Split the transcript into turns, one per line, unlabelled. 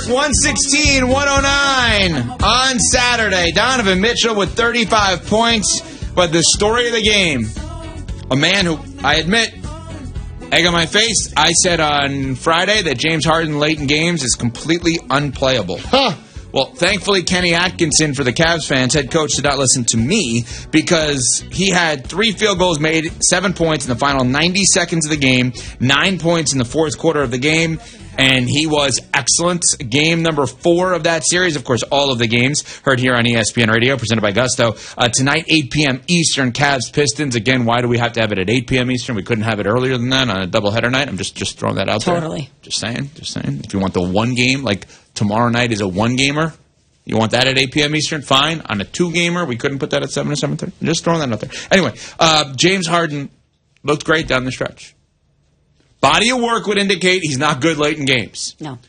York, 116-109 on Saturday. Donovan Mitchell with 35 points. But the story of the game, a man who, I admit, egg on my face, I said on Friday that James Harden late in games is completely unplayable.
Huh.
Well, thankfully, Kenny Atkinson, for the Cavs fans, head coach, did not listen to me because he had 3 field goals made, 7 points in the final 90 seconds of the game, 9 points in the fourth quarter of the game, and he was excellent. Game number 4 of that series, of course, all of the games heard here on ESPN Radio, presented by Gusto. Tonight, 8 p.m. Eastern, Cavs-Pistons. Again, why do we have to have it at 8 p.m. Eastern? We couldn't have it earlier than that on a doubleheader night. I'm just throwing that out there.
Totally.
Just saying. If you want the one game, like tomorrow night is a one-gamer, you want that at 8 p.m. Eastern? Fine. On a 2-gamer, we couldn't put that at 7 or 7:30. Just throwing that out there. Anyway, James Harden looked great down the stretch. Body of work would indicate he's not good late in games.
No.